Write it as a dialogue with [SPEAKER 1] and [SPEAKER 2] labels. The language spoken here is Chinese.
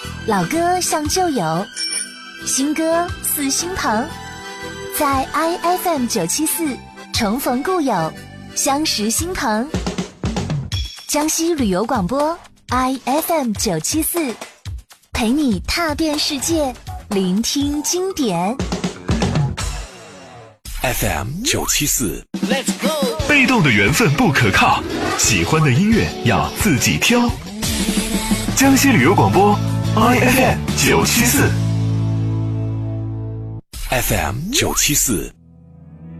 [SPEAKER 1] 老歌像旧友，新歌似新朋，在 IFM974 重逢故友，相识新朋。江西旅游广播 IFM974，陪你踏遍世界，聆听经典。
[SPEAKER 2] FM974 Let's go。 被动的缘分不可靠，喜欢的音乐要自己挑。江西旅游广播 IFM974 FM974